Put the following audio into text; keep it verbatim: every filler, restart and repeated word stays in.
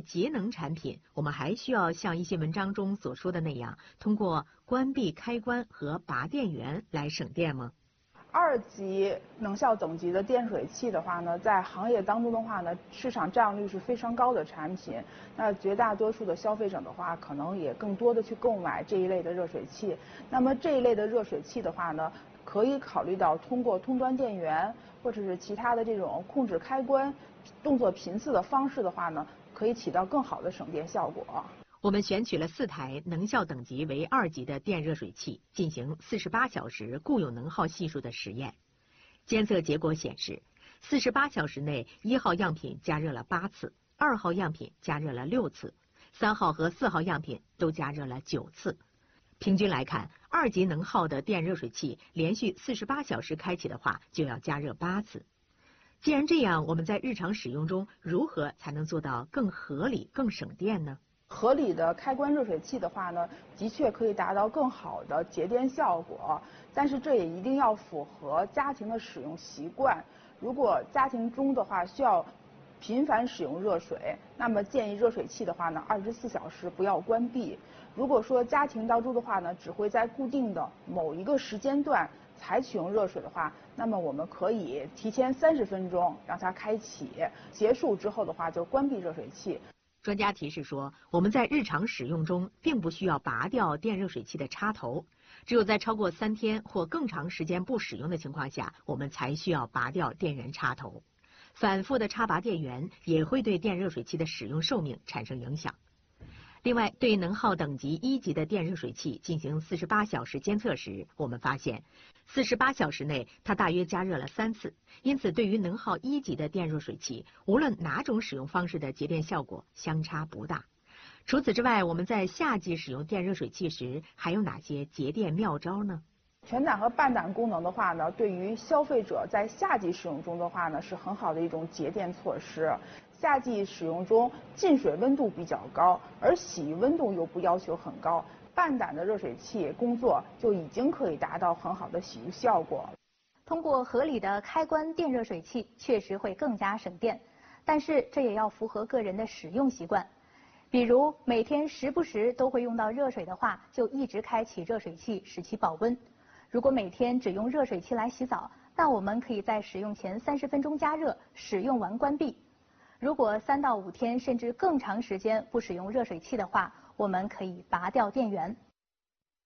节能产品，我们还需要像一些文章中所说的那样，通过关闭开关和拔电源来省电吗？ 二级能效等级的电热水器的话呢，在行业当中的话呢，市场占有率是非常高的产品。那绝大多数的消费者的话，可能也更多的去购买这一类的热水器。那么这一类的热水器的话呢，可以考虑到通过终端电源或者是其他的这种控制开关动作频次的方式的话呢，可以起到更好的省电效果。 我们选取了四台能效等级为二级的电热水器，进行四十八小时固有能耗系数的实验。监测结果显示，四十八小时内，一号样品加热了八次，二号样品加热了六次，三号和四号样品都加热了九次。平均来看，二级能耗的电热水器连续四十八小时开启的话，就要加热八次。既然这样，我们在日常使用中如何才能做到更合理、更省电呢？ 合理的开关热水器的话呢，的确可以达到更好的节电效果，但是这也一定要符合家庭的使用习惯。如果家庭中的话需要频繁使用热水，那么建议热水器的话呢，二十四小时不要关闭。如果说家庭当中的话呢，只会在固定的某一个时间段才取用热水的话，那么我们可以提前三十分钟让它开启，结束之后的话就关闭热水器。 专家提示说，我们在日常使用中并不需要拔掉电热水器的插头，只有在超过三天或更长时间不使用的情况下，我们才需要拔掉电源插头。反复的插拔电源也会对电热水器的使用寿命产生影响。另外，对能耗等级一级的电热水器进行四十八小时监测时，我们发现，四十八小时内它大约加热了三次。因此，对于能耗一级的电热水器，无论哪种使用方式的节电效果相差不大。除此之外，我们在夏季使用电热水器时，还有哪些节电妙招呢？ 全胆和半胆功能的话呢，对于消费者在夏季使用中的话呢，是很好的一种节电措施。夏季使用中进水温度比较高，而洗浴温度又不要求很高，半胆的热水器工作就已经可以达到很好的洗浴效果。 通过合理的开关电热水器确实会更加省电，但是这也要符合个人的使用习惯。比如每天时不时都会用到热水的话，就一直开启热水器使其保温。如果每天只用热水器来洗澡，那我们可以在使用前三十分钟加热，使用完关闭。如果三到五天甚至更长时间不使用热水器的话，我们可以拔掉电源。